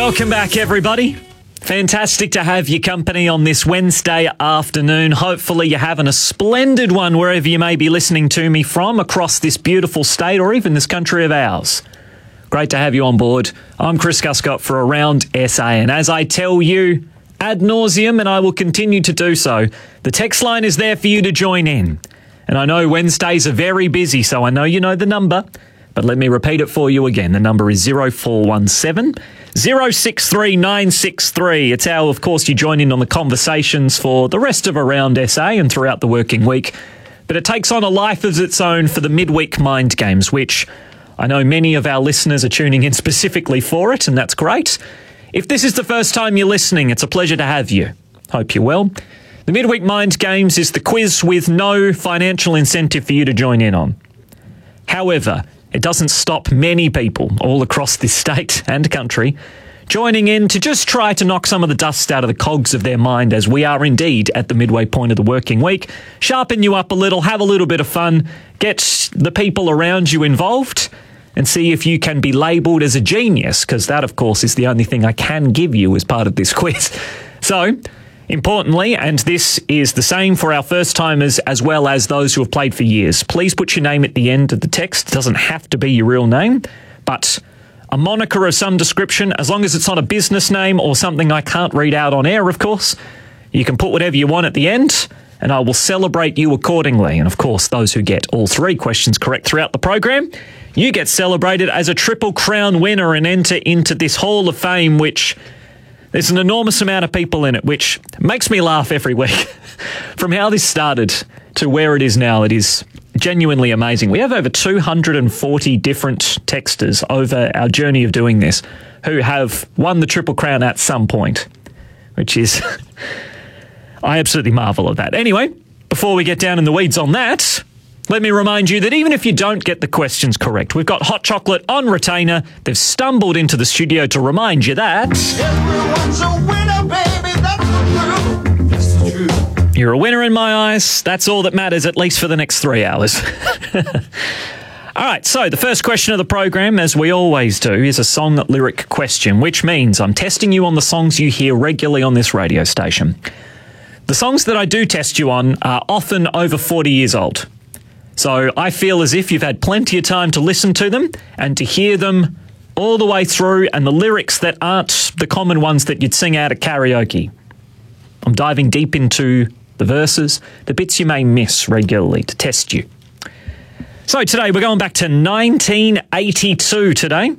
Welcome back, everybody. Fantastic to have your company on this Wednesday afternoon. Hopefully you're having a splendid one wherever you may be listening to me from across this beautiful state or even this country of ours. Great to have you on board. I'm Chris Guscott for Around SA, and as I tell you ad nauseum, and I will continue to do so, the text line is there for you to join in. And I know Wednesdays are very busy, so I know you know the number, but let me repeat it for you again. The number is 0417 063 963. It's how, of course, you join in on the conversations for the rest of Around SA and throughout the working week. But it takes on a life of its own for the midweek mind games, which I know many of our listeners are tuning in specifically for it, and that's great. If this is the first time you're listening, it's a pleasure to have you. Hope you're well. The Midweek Mind Games is the quiz with no financial incentive for you to join in on. However, it doesn't stop many people all across this state and country joining in to just try to knock some of the dust out of the cogs of their mind, as we are indeed at the midway point of the working week. Sharpen you up a little, have a little bit of fun, get the people around you involved, and see if you can be labelled as a genius, because that, of course, is the only thing I can give you as part of this quiz. So, importantly, and this is the same for our first-timers as well as those who have played for years, please put your name at the end of the text. It doesn't have to be your real name, but a moniker of some description, as long as it's not a business name or something I can't read out on air, of course. You can put whatever you want at the end, and I will celebrate you accordingly. And, of course, those who get all three questions correct throughout the program, you get celebrated as a Triple Crown winner and enter into this Hall of Fame, which there's an enormous amount of people in it, which makes me laugh every week. From how this started to where it is now, it is genuinely amazing. We have over 240 different texters over our journey of doing this who have won the Triple Crown at some point, which is... I absolutely marvel at that. Anyway, before we get down in the weeds on that, let me remind you that even if you don't get the questions correct, we've got hot chocolate on retainer. They've stumbled into the studio to remind you that... Everyone's a winner, baby, that's the truth. You're a winner in my eyes. That's all that matters, at least for the next 3 hours. All right, so the first question of the program, as we always do, is a song lyric question, which means I'm testing you on the songs you hear regularly on this radio station. The songs that I do test you on are often over 40 years old. So I feel as if you've had plenty of time to listen to them and to hear them all the way through, and the lyrics that aren't the common ones that you'd sing out at karaoke. I'm diving deep into the verses, the bits you may miss regularly to test you. So today we're going back to 1982 today.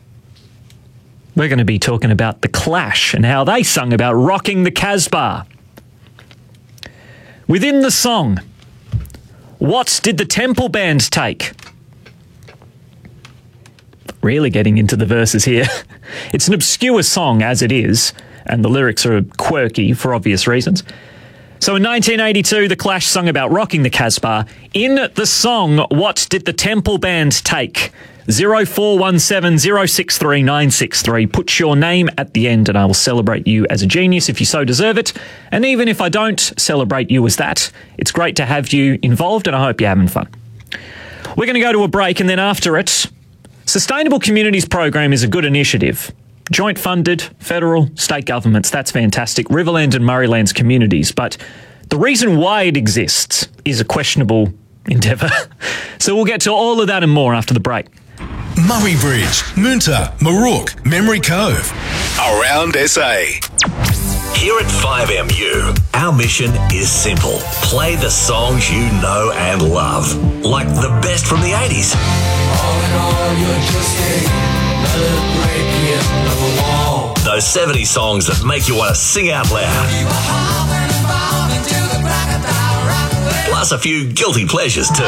We're going to be talking about The Clash and how they sung about rocking the Casbah. Within the song, what did the Temple Band take? Really getting into the verses here. It's an obscure song as it is, and the lyrics are quirky for obvious reasons. So in 1982, The Clash sung about rocking the Casbah. In the song, what did the Temple Band take? 0417 063 963. Put your name at the end and I will celebrate you as a genius if you so deserve it. And even if I don't celebrate you as that, it's great to have you involved and I hope you're having fun. We're going to go to a break, and then after it, Sustainable Communities Program is a good initiative. Joint funded, federal, state governments, that's fantastic. Riverland and Murrayland's communities. But the reason why it exists is a questionable endeavour. So we'll get to all of that and more after the break. Murray Bridge, Moonta, Marook, Memory Cove. Around SA. Here at 5MU, our mission is simple. Play the songs you know and love, like the best from the 80s. All in all, you're just another break in the wall. Those 70s songs that make you want to sing out loud. Plus a few guilty pleasures too.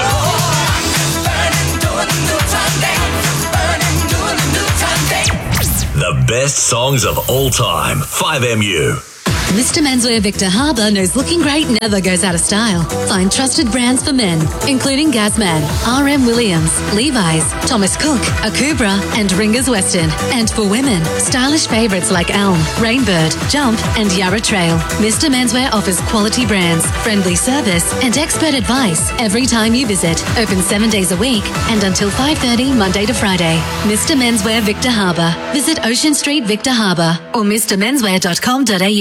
The best songs of all time. 5MU. Mr. Menswear Victor Harbour knows looking great never goes out of style. Find trusted brands for men, including Gazman, RM Williams, Levi's, Thomas Cook, Akubra, and Ringers Western. And for women, stylish favourites like Elm, Rainbird, Jump, and Yarra Trail. Mr. Menswear offers quality brands, friendly service, and expert advice every time you visit. Open 7 days a week and until 5:30 Monday to Friday. Mr. Menswear Victor Harbour. Visit Ocean Street, Victor Harbour, or mrmenswear.com.au.